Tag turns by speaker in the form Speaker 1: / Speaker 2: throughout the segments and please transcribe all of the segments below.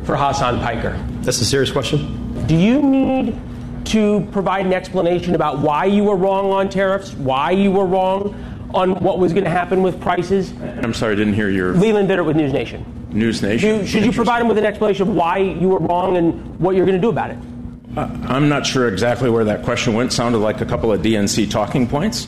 Speaker 1: for Hassan Piker?
Speaker 2: That's a serious question.
Speaker 1: Do you need to provide an explanation about why you were wrong on tariffs, why you were wrong on what was going to happen with prices?
Speaker 3: I'm sorry, I didn't hear your...
Speaker 1: Leland Bitter with News Nation.
Speaker 3: News Nation?
Speaker 1: Should you provide him with an explanation of why you were wrong and what you're going to do about it?
Speaker 3: I'm not sure exactly where that question went. Sounded like a couple of DNC talking points.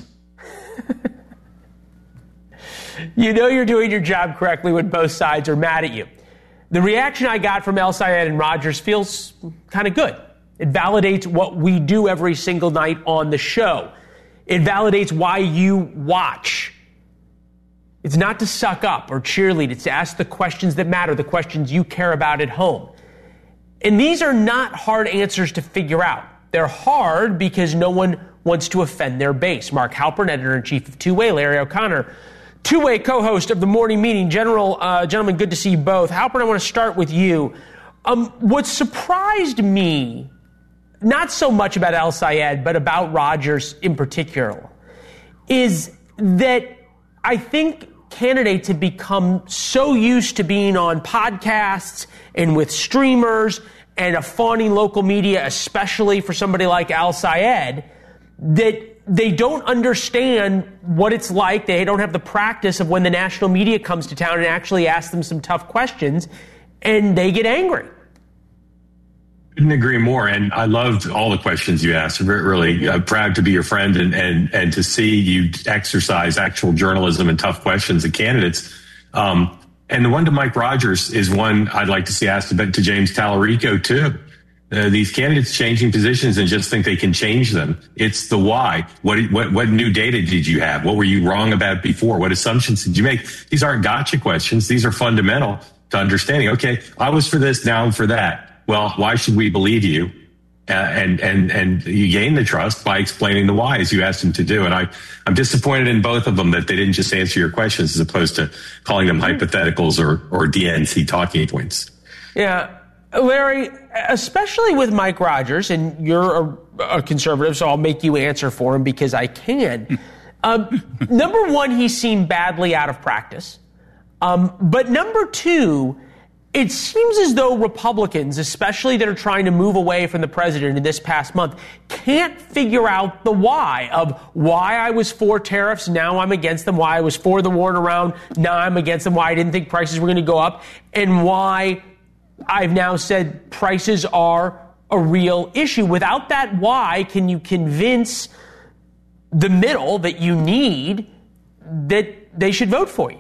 Speaker 1: You know you're doing your job correctly when both sides are mad at you. The reaction I got from El-Sayed and Rogers feels kind of good. It validates what we do every single night on the show. It validates why you watch. It's not to suck up or cheerlead. It's to ask the questions that matter, the questions you care about at home. And these are not hard answers to figure out. They're hard because no one wants to offend their base. Mark Halpern, editor-in-chief of Two-Way, Larry O'Connor, Two-Way co-host of the Morning Meeting. Gentlemen, good to see you both. Halpern, I want to start with you. What surprised me, not so much about El-Sayed, but about Rogers in particular, is that I think candidates have become so used to being on podcasts and with streamers and a fawning local media, especially for somebody like El-Sayed, that they don't understand what it's like. They don't have the practice of when the national media comes to town and actually asks them some tough questions, and they get angry.
Speaker 4: Couldn't agree more. And I loved all the questions you asked. Really proud to be your friend and to see you exercise actual journalism and tough questions to candidates. And the one to Mike Rogers is one I'd like to see asked to James Tallarico too. These candidates changing positions and just think they can change them. It's the why. What new data did you have? What were you wrong about before? What assumptions did you make? These aren't gotcha questions. These are fundamental to understanding. Okay, I was for this, now I'm for that. Well, why should we believe you? And you gain the trust by explaining the why, as you asked them to do. And I'm disappointed in both of them that they didn't just answer your questions as opposed to calling them hypotheticals or DNC talking points.
Speaker 1: Yeah. Larry, especially with Mike Rogers, and you're a conservative, so I'll make you answer for him because I can. Number one, he seemed badly out of practice. But number two, it seems as though Republicans, especially that are trying to move away from the president in this past month, can't figure out the why of why I was for tariffs, now I'm against them, why I was for the war in Iran, now I'm against them, why I didn't think prices were going to go up, and why I've now said prices are a real issue. Without that why, can you convince the middle that you need that they should vote for you?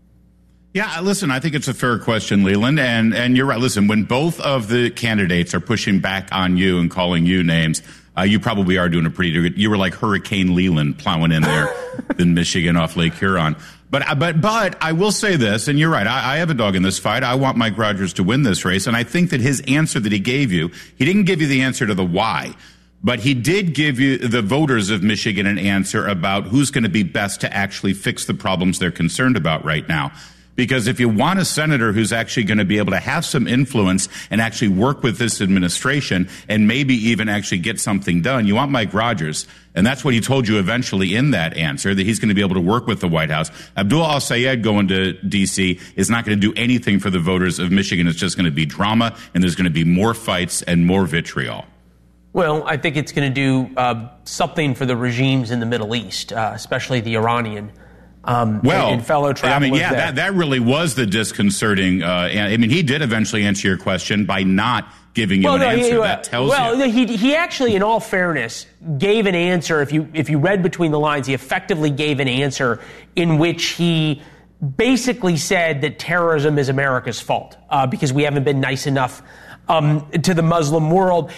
Speaker 5: Yeah, listen, I think it's a fair question, Leland, and you're right. Listen, when both of the candidates are pushing back on you and calling you names, you probably are doing a pretty good. You were like Hurricane Leland plowing in there in Michigan off Lake Huron. But I will say this, and you're right, I have a dog in this fight. I want Mike Rogers to win this race, and I think that his answer that he gave you, he didn't give you the answer to the why, but he did give you, the voters of Michigan, an answer about who's going to be best to actually fix the problems they're concerned about right now. Because if you want a senator who's actually going to be able to have some influence and actually work with this administration and maybe even actually get something done, you want Mike Rogers. And that's what he told you eventually in that answer, that he's going to be able to work with the White House. Abdul El-Sayed going to D.C. is not going to do anything for the voters of Michigan. It's just going to be drama, and there's going to be more fights and more vitriol.
Speaker 1: Well, I think it's going to do something for the regimes in the Middle East, especially the Iranian. And fellow travelers.
Speaker 5: That really was the disconcerting. He did eventually answer your question by not giving you an answer. That tells you.
Speaker 1: He actually, in all fairness, gave an answer. If you read between the lines, he effectively gave an answer in which he basically said that terrorism is America's fault because we haven't been nice enough to the Muslim world.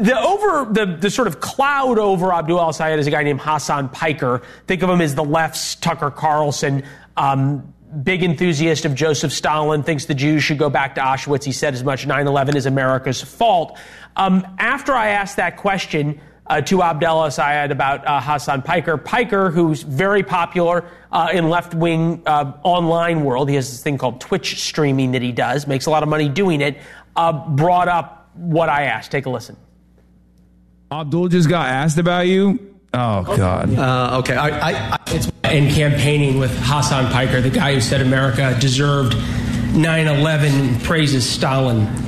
Speaker 1: The sort of cloud over Abdul El-Sayed is a guy named Hassan Piker. Think of him as the left's Tucker Carlson, big enthusiast of Joseph Stalin, thinks the Jews should go back to Auschwitz. He said as much, 9/11 is America's fault. After I asked that question to Abdul El-Sayed about Hassan Piker, who's very popular in left-wing online world, he has this thing called Twitch streaming that he does, makes a lot of money doing it, brought up what I asked. Take a listen.
Speaker 6: Abdul just got asked about you. Oh, God.
Speaker 1: Okay. It's in campaigning with Hassan Piker, the guy who said America deserved 9/11, praises Stalin.